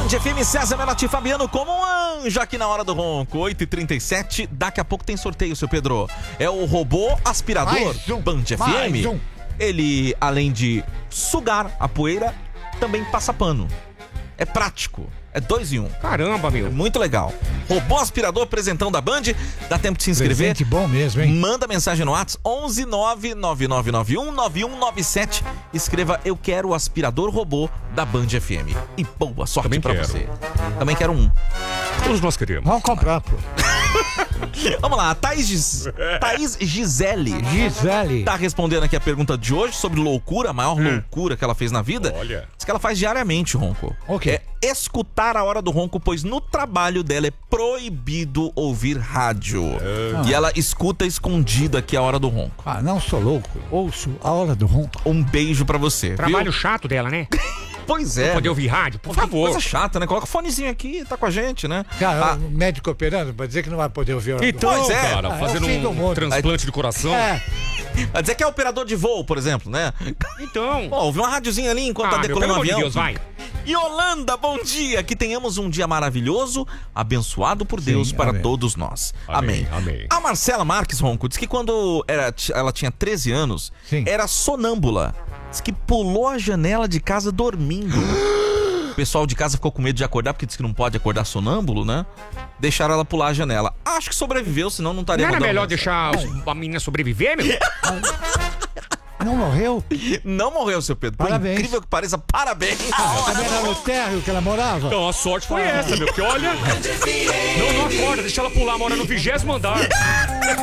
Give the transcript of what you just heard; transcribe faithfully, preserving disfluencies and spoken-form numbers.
F M, César Menotti e Fabiano como um anjo aqui na hora do ronco. oito e trinta e sete, daqui a pouco tem sorteio, seu Pedro. É o robô aspirador Mais um, Band F M. mais um. Ele, além de sugar a poeira, também passa pano. É prático. É dois em um. Caramba, meu. Muito legal. Robô aspirador, presentão da Band. Dá tempo de se inscrever. Presente bom mesmo, hein? Manda mensagem no WhatsApp onze nove nove nove nove um nove um nove sete. Escreva eu quero o aspirador robô da Band F M. E boa sorte Também pra quero. você. Também quero um. Todos nós queremos. Vamos comprar, pô. Vamos lá, a Thaís, Gis... Thaís Gisele Gisele. tá respondendo aqui a pergunta de hoje sobre loucura, a maior loucura que ela fez na vida. Olha. Diz que ela faz diariamente, Ronco. O quê? É escutar a hora do ronco, pois no trabalho dela é proibido ouvir rádio. Ah. E ela escuta escondido aqui a hora do ronco. Ah, não sou louco. Ouço a hora do ronco. Um beijo pra você. Trabalho viu? chato dela, né? Pois é. Poder ouvir rádio, por Que favor. coisa chata, né? Coloca o fonezinho aqui, tá com a gente, né? Cara, Ah, o médico operando pra dizer que não vai poder ouvir a hora Então, Pois é. cara, Ah, é fazendo o fim do um mundo. transplante de coração. do ronco. É. vai dizer que é operador de voo, por exemplo, né? Então. Ó, ouviu uma rádiozinha ali enquanto Ah, tá meu, decolando pelo o amor de avião. Deus, vai. Yolanda, bom dia. Que tenhamos um dia maravilhoso, abençoado por Deus Sim, para amém. todos nós. Amém, Amém. amém. A Marcela Marques Ronco diz que quando era, ela tinha treze anos, Sim. era sonâmbula. Diz que pulou a janela de casa dormindo. O pessoal de casa ficou com medo de acordar, porque diz que não pode acordar sonâmbulo, né? Deixaram ela pular a janela. Acho que sobreviveu, senão não estaria Não era mandando melhor mensagem. deixar a menina sobreviver, meu? Não morreu? Não morreu, seu Pedro. Por Parabéns. incrível que pareça, parabéns. Também era no térreo que ela morava? Então, a sorte foi essa, meu. Porque olha. Não, não acorda, deixa ela pular, mora no vigésimo andar.